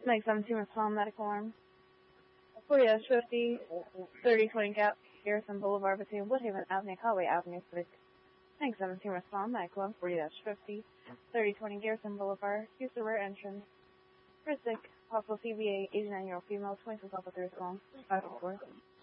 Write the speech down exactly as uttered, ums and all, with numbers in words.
Mike seventeen, respond, medical arm. forty fifty, thirty twenty Gap, Garrison Boulevard between Woodhaven Avenue, Conway Avenue, Civic. Mike seventeen, respond, medical arm, forty fifty, thirty twenty Garrison Boulevard, Houston rear entrance. Ristic, possible C V A, eighty-nine-year-old female, twenty-six officers long, five four.